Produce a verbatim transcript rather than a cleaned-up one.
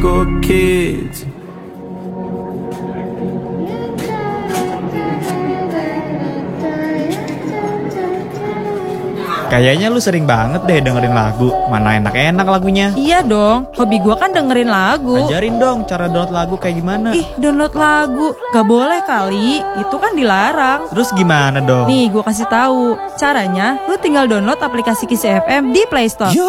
Go kids. Kayaknya lu sering banget deh dengerin lagu. Mana enak-enak lagunya. Iya dong, hobi gua kan dengerin lagu. Ajarin dong cara download lagu kayak gimana. Ih, download lagu gak boleh kali, itu kan dilarang. Terus gimana dong? Nih gua kasih tahu caranya, lu tinggal download aplikasi Kisi F M di Play Store.